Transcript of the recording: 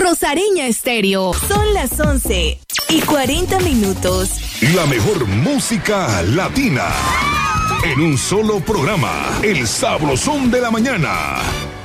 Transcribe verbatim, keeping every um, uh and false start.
Rosareña Estéreo. Son las once y cuarenta minutos. La mejor música latina. En un solo programa. El Sabrosón de la Mañana.